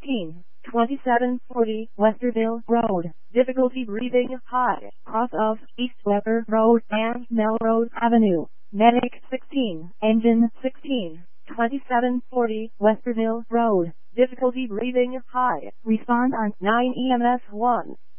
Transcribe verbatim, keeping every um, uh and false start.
sixteen, twenty-seven forty Westerville Road. Difficulty breathing high. Cross of East Weber Road and Melrose Avenue. Medic sixteen, engine sixteen, twenty-seven forty Westerville Road. Difficulty breathing high. Respond on nine E M S one.